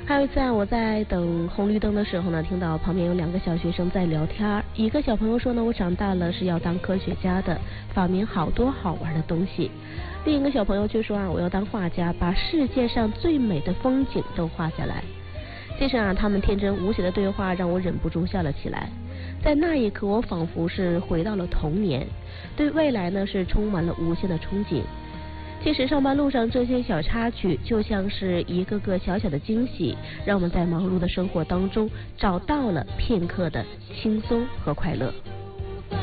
还有一次啊，我在等红绿灯的时候呢，听到旁边有2个小学生在聊天。一个小朋友说呢，我长大了是要当科学家的，发明好多好玩的东西。另一个小朋友却说啊，我要当画家，把世界上最美的风景都画下来。其实啊，他们天真无邪的对话让我忍不住笑了起来。在那一刻，我仿佛是回到了童年，对未来呢是充满了无限的憧憬。其实上班路上这些小插曲就像是一个个小小的惊喜，让我们在忙碌的生活当中找到了片刻的轻松和快乐。